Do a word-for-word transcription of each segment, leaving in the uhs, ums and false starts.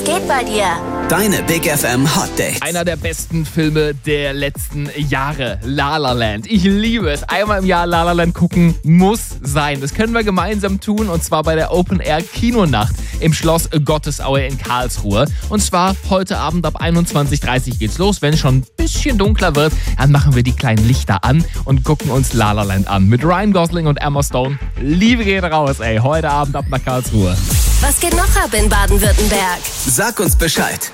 Was geht bei dir? Deine Big F M Hot Dates. Einer der besten Filme der letzten Jahre, La La Land. Ich liebe es. Einmal im Jahr La La Land gucken muss sein. Das können wir gemeinsam tun, und zwar bei der Open Air Kinonacht im Schloss Gottesaue in Karlsruhe. Und zwar heute Abend ab einundzwanzig Uhr dreißig geht's los. Wenn es schon ein bisschen dunkler wird, dann machen wir die kleinen Lichter an und gucken uns La La Land an. Mit Ryan Gosling und Emma Stone. Liebe geht raus, ey. Heute Abend ab nach Karlsruhe. Was geht noch ab in Baden-Württemberg? Sag uns Bescheid.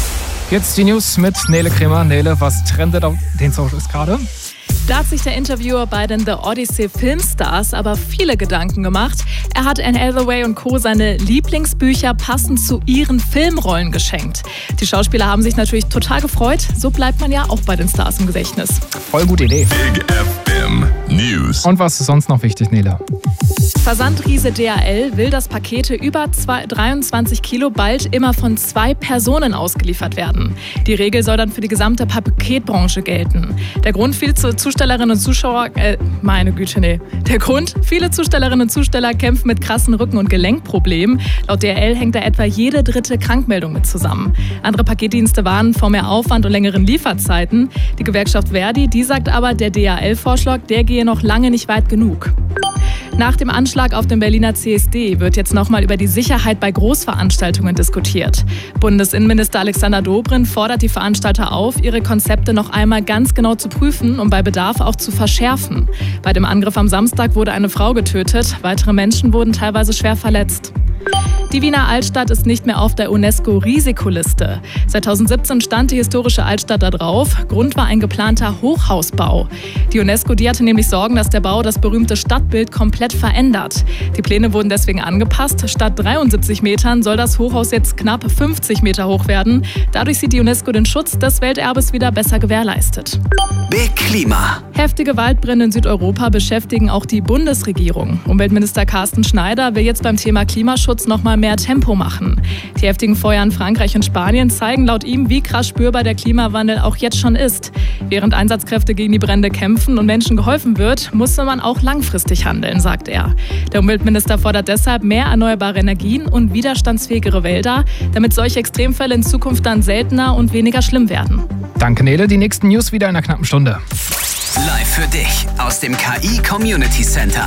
Jetzt die News mit Nele Kremer. Nele, was trendet auf den Socials gerade? Da hat sich der Interviewer bei den The Odyssey Filmstars aber viele Gedanken gemacht. Er hat Anne Hathaway und Co. seine Lieblingsbücher passend zu ihren Filmrollen geschenkt. Die Schauspieler haben sich natürlich total gefreut. So bleibt man ja auch bei den Stars im Gedächtnis. Voll gute Idee. Big F M News. Und was ist sonst noch wichtig, Nele? Versandriese D H L will, dass Pakete über dreiundzwanzig Kilo bald immer von zwei Personen ausgeliefert werden. Die Regel soll dann für die gesamte Paketbranche gelten. Der Grund, viele Zustellerinnen und Zuschauer, äh, meine Güte, nee. Der Grund, viele Zustellerinnen und Zusteller kämpfen mit krassen Rücken- und Gelenkproblemen. Laut D H L hängt da etwa jede dritte Krankmeldung mit zusammen. Andere Paketdienste warnen vor mehr Aufwand und längeren Lieferzeiten. Die Gewerkschaft Verdi, die sagt aber, der D H L-Vorschlag, der gehe noch lange nicht weit genug. Nach dem Anschlag auf den Berliner C S D wird jetzt nochmal über die Sicherheit bei Großveranstaltungen diskutiert. Bundesinnenminister Alexander Dobrindt fordert die Veranstalter auf, ihre Konzepte noch einmal ganz genau zu prüfen und bei Bedarf auch zu verschärfen. Bei dem Angriff am Samstag wurde eine Frau getötet, weitere Menschen wurden teilweise schwer verletzt. Die Wiener Altstadt ist nicht mehr auf der UNESCO-Risikoliste. Seit zweitausendsiebzehn stand die historische Altstadt da drauf. Grund war ein geplanter Hochhausbau. Die UNESCO, die hatte nämlich Sorgen, dass der Bau das berühmte Stadtbild komplett verändert. Die Pläne wurden deswegen angepasst. Statt dreiundsiebzig Metern soll das Hochhaus jetzt knapp fünfzig Meter hoch werden. Dadurch sieht die UNESCO den Schutz des Welterbes wieder besser gewährleistet. Big Klima. Heftige Waldbrände in Südeuropa beschäftigen auch die Bundesregierung. Umweltminister Carsten Schneider will jetzt beim Thema Klimaschutz noch mal mehr Tempo machen. Die heftigen Feuer in Frankreich und Spanien zeigen laut ihm, wie krass spürbar der Klimawandel auch jetzt schon ist. Während Einsatzkräfte gegen die Brände kämpfen und Menschen geholfen wird, muss man auch langfristig handeln, sagt er. Der Umweltminister fordert deshalb mehr erneuerbare Energien und widerstandsfähigere Wälder, damit solche Extremfälle in Zukunft dann seltener und weniger schlimm werden. Danke, Nele. Die nächsten News wieder in einer knappen Stunde. Live für dich aus dem K I Community Center.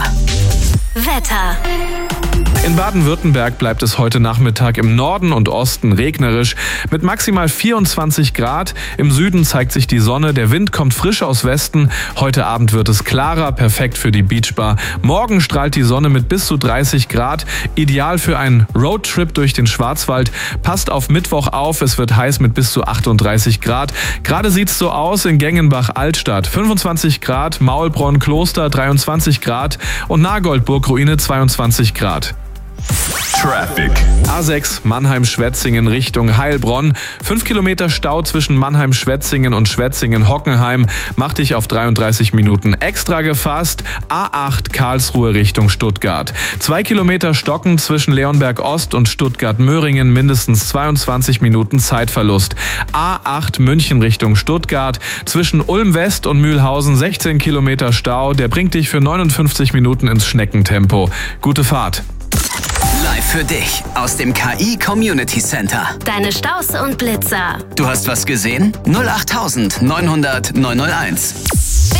Wetter. In Baden-Württemberg bleibt es heute Nachmittag im Norden und Osten regnerisch mit maximal vierundzwanzig Grad. Im Süden zeigt sich die Sonne, der Wind kommt frisch aus Westen. Heute Abend wird es klarer, perfekt für die Beachbar. Morgen strahlt die Sonne mit bis zu dreißig Grad, ideal für einen Roadtrip durch den Schwarzwald. Passt auf Mittwoch auf, es wird heiß mit bis zu achtunddreißig Grad. Gerade sieht es so aus in Gengenbach-Altstadt. fünfundzwanzig Grad, Maulbronn-Kloster dreiundzwanzig Grad und Nagold-Burgruine zweiundzwanzig Grad. Traffic. A sechs Mannheim-Schwetzingen Richtung Heilbronn. Fünf Kilometer Stau zwischen Mannheim-Schwetzingen und Schwetzingen-Hockenheim. Macht dich auf dreiunddreißig Minuten extra gefasst. A acht Karlsruhe Richtung Stuttgart. Zwei Kilometer Stocken zwischen Leonberg Ost und Stuttgart-Möhringen. Mindestens zweiundzwanzig Minuten Zeitverlust. A acht München Richtung Stuttgart. Zwischen Ulm West und Mühlhausen sechzehn Kilometer Stau. Der bringt dich für neunundfünfzig Minuten ins Schneckentempo. Gute Fahrt. Live für dich aus dem K I Community Center. Deine Staus und Blitzer. Du hast was gesehen? null acht neunhundert neunhunderteins.